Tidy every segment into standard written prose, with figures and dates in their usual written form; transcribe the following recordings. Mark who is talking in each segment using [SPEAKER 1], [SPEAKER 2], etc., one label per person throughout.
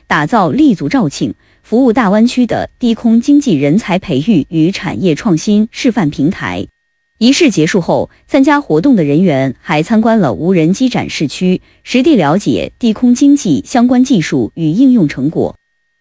[SPEAKER 1] 打造立足肇庆、服务大湾区的低空经济人才培育与产业创新示范平台。仪式结束后，参加活动的人员还参观了无人机展示区，实地了解低空经济相关技术与应用成果。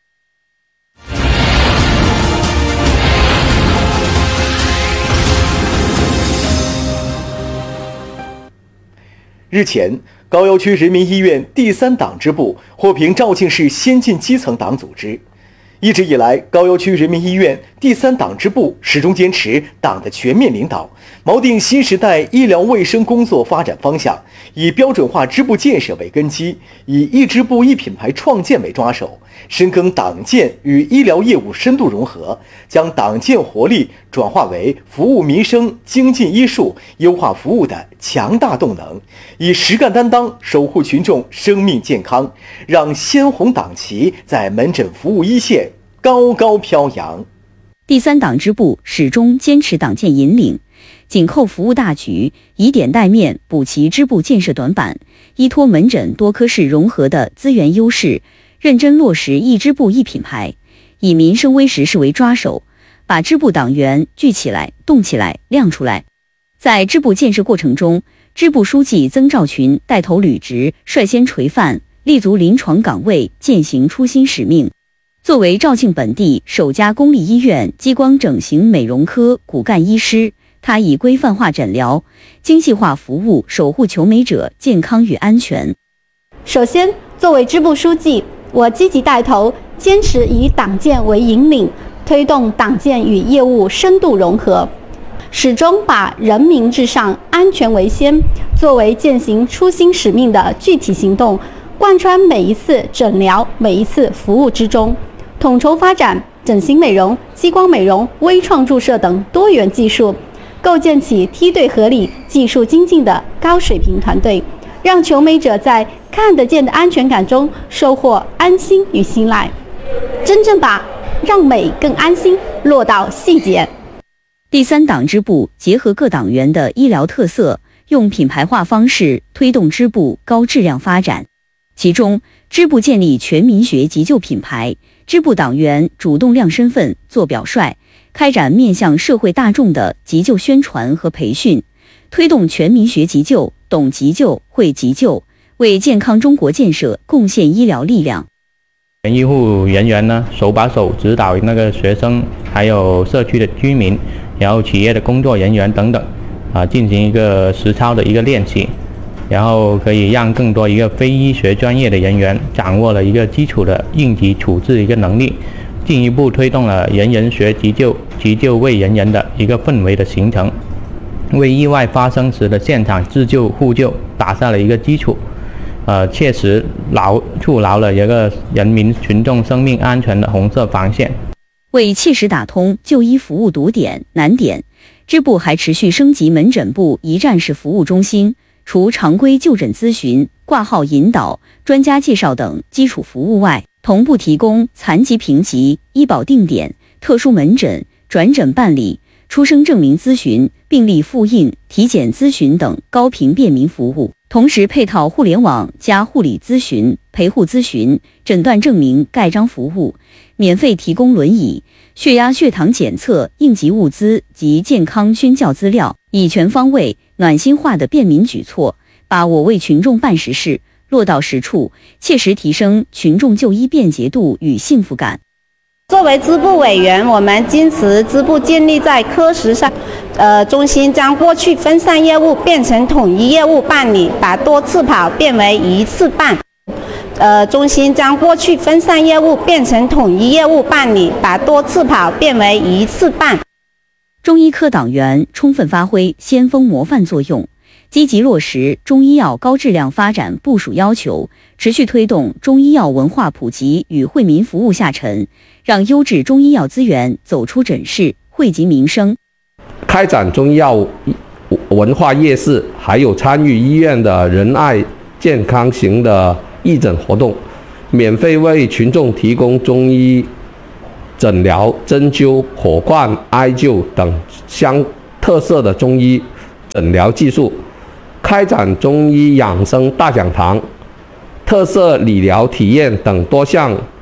[SPEAKER 2] 日前，高邮区人民医院第3党支部获评肇庆市先进基层党组织。一直以来，高邮区人民医院第3党支部始终坚持党的全面领导，锚定新时代医疗卫生工作发展方向，以标准化支部建设为根基，以一支部一品牌创建为抓手，深耕党建与医疗业务深度融合，将党建活力转化为服务民生、精进医术、优化服务的强大动能，以实干担当守护群众生命健康，让鲜红党旗在门诊服务一线高高飘扬。
[SPEAKER 1] 第3党支部始终坚持党建引领，紧扣服务大局，以点带面补齐支部建设短板，依托门诊多科室融合的资源优势，认真落实一支部一品牌，以民生微实事为抓手，把支部党员聚起来、动起来、亮出来。在支部建设过程中，支部书记曾兆群带头履职，率先垂范，立足临床岗位，践行初心使命。作为肇庆本地首家公立医院激光整形美容科骨干医师，他以规范化诊疗、精细化服务守护求美者健康与安全。
[SPEAKER 3] 首先，作为支部书记，我积极带头，坚持以党建为引领，推动党建与业务深度融合，始终把人民至上、安全为先作为践行初心使命的具体行动，贯穿每一次诊疗、每一次服务之中。统筹发展整形美容、激光美容、微创注射等多元技术，构建起梯队合理、技术精进的高水平团队，让求美者在看得见的安全感中收获安心与信赖，真正把让美更安心落到细节。
[SPEAKER 1] 第3党支部结合各党员的医疗特色，用品牌化方式推动支部高质量发展。其中，支部建立全民学急救品牌，支部党员主动亮身份、做表率，开展面向社会大众的急救宣传和培训，推动全民学急救、懂急救、会急救，为健康中国建设贡献医疗力量。
[SPEAKER 4] 医护人员呢，手把手指导那个学生，还有社区的居民，然后企业的工作人员等等，进行一个实操的一个练习。然后可以让更多一个非医学专业的人员掌握了一个基础的应急处置一个能力，进一步推动了人人学急救、急救为人人的一个氛围的形成，为意外发生时的现场自救互救打下了一个基础，切实筑牢了一个人民群众生命安全的红色防线。
[SPEAKER 1] 为切实打通就医服务堵点难点，支部还持续升级门诊部一站式服务中心，除常规就诊咨询、挂号引导、专家介绍等基础服务外，同步提供残疾评级、医保定点、特殊门诊、转诊办理、出生证明咨询、病历复印、体检咨询等高频便民服务，同时配套互联网加护理咨询、陪护咨询、诊断证明盖章服务，免费提供轮椅、血压、血糖检测、应急物资及健康宣教资料，以全方位、暖心化的便民举措，把我为群众办实事落到实处，切实提升群众就医便捷度与幸福感。
[SPEAKER 5] 作为支部委员，我们坚持支部建立在科实上，中心将过去分散业务变成统一业务办理，把多次跑变为一次办。中心将过去分散业务变成统一业务办理，把多次跑变为一次办。
[SPEAKER 1] 中医科党员充分发挥先锋模范作用，积极落实中医药高质量发展部署要求，持续推动中医药文化普及与惠民服务下沉，让优质中医药资源走出诊室，惠及民生。
[SPEAKER 6] 开展中医药文化夜市，还有参与医院的仁爱健康型的义诊活动，免费为群众提供中医诊疗、针灸、火罐、艾灸等相特色的中医诊疗技术，开展中医养生大讲堂、特色理疗体验等多项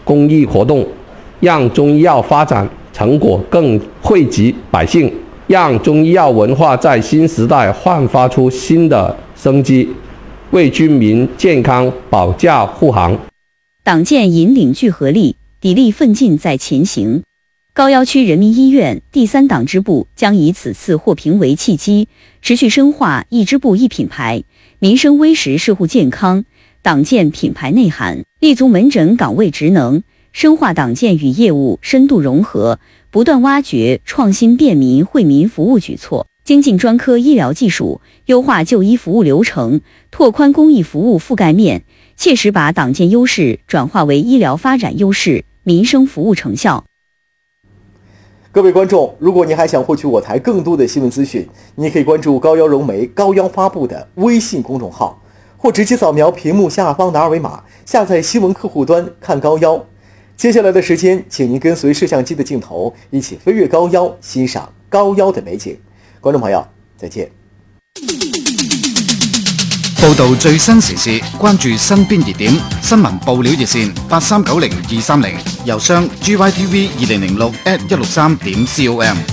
[SPEAKER 6] 公益活动，让中医药发展成果更惠及百姓，让中医药文化在新时代焕发出新的生机，为居民健康保驾护航。
[SPEAKER 1] 党建引领聚合力，砥砺奋进在前行。高要区人民医院第3党支部将以此次获评为契机，持续深化一支部一品牌、民生微食社护健康、党建品牌内涵，立足门诊岗位职能，深化党建与业务深度融合，不断挖掘创新便民惠民服务举措，精进专科医疗技术，优化就医服务流程，拓宽公益服务覆盖面，切实把党建优势转化为医疗发展优势、民生服务成效。
[SPEAKER 2] 各位观众，如果您还想获取我台更多的新闻资讯，你可以关注高要融媒高要发布的微信公众号，或直接扫描屏幕下方的二维码，下载新闻客户端看高要。接下来的时间，请您跟随摄像机的镜头，一起飞越高要，欣赏高要的美景。观众朋友，再见。
[SPEAKER 7] 報導最新時事，關注身邊熱點，新聞報料熱線8390-230，郵箱 gytv2006@163.com。